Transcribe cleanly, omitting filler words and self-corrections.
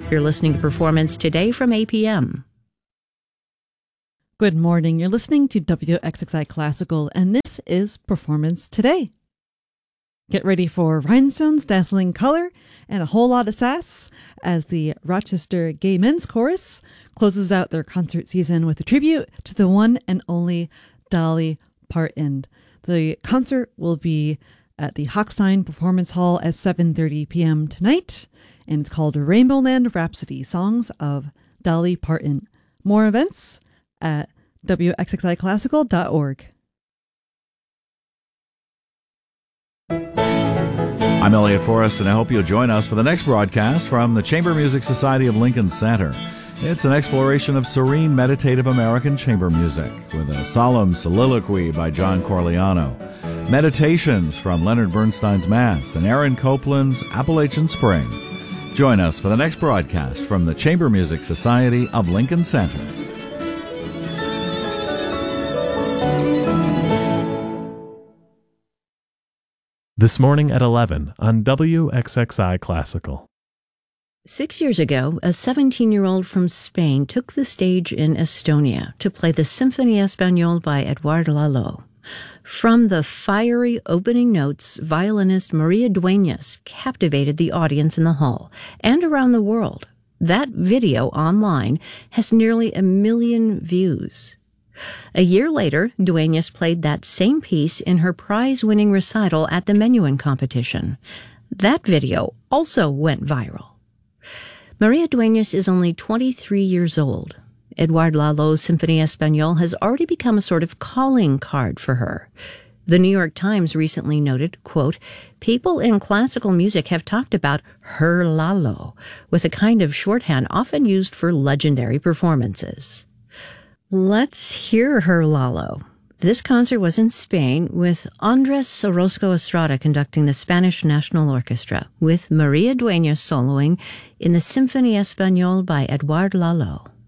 You're listening to Performance Today from APM. Good morning. You're listening to WXXI Classical, and this is Performance Today. Get ready for Rhinestones, dazzling color, and a whole lot of sass as the Rochester Gay Men's Chorus closes out their concert season with a tribute to the one and only Dolly Parton. The concert will be at the Hochstein Performance Hall at 7:30 p.m. tonight, and it's called Rainbowland Rhapsody, Songs of Dolly Parton. More events at WXXIClassical.org. I'm Elliot Forrest, and I hope you'll join us for the next broadcast from the Chamber Music Society of Lincoln Center. It's an exploration of serene, meditative American chamber music with a solemn soliloquy by John Corigliano, meditations from Leonard Bernstein's Mass, and Aaron Copland's Appalachian Spring. Join us for the next broadcast from the Chamber Music Society of Lincoln Center. This morning at 11 on WXXI Classical. 6 years ago, a 17-year-old from Spain took the stage in Estonia to play the Symphonie Espagnole by Edouard Lalo. From the fiery opening notes, violinist Maria Dueñas captivated the audience in the hall and around the world. That video online has nearly 1 million views. A year later, Dueñas played that same piece in her prize-winning recital at the Menuhin competition. That video also went viral. Maria Dueñas is only 23 years old. Edouard Lalo's Symphonie Espagnole has already become a sort of calling card for her. The New York Times recently noted, quote, "People in classical music have talked about her Lalo, with a kind of shorthand often used for legendary performances." Let's hear her Lalo. This concert was in Spain with Andres Orozco Estrada conducting the Spanish National Orchestra, with Maria Dueñas soloing in the Symphonie Espagnole by Edouard Lalo.